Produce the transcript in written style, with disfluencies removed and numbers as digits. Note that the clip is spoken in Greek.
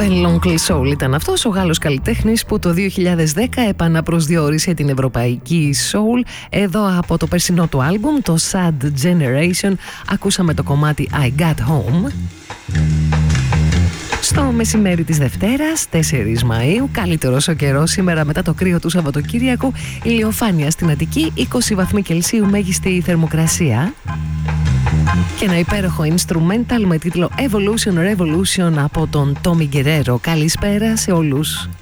Ben Lonkel Soul ήταν αυτός, ο Γάλλος καλλιτέχνης που το 2010 επαναπροσδιορίσε την ευρωπαϊκή soul. Εδώ από το περσινό του άλμπουμ, το Sad Generation, ακούσαμε το κομμάτι I Got Home. Στο μεσημέρι της Δευτέρας, 4 Μαΐου, καλύτερος ο καιρός σήμερα μετά το κρύο του Σαββατοκύριακου, ηλιοφάνεια στην Αττική, 20 βαθμοί Κελσίου μέγιστη θερμοκρασία. Και ένα υπέροχο instrumental με τίτλο Evolution Revolution από τον Tommy Guerrero. Καλησπέρα σε όλους.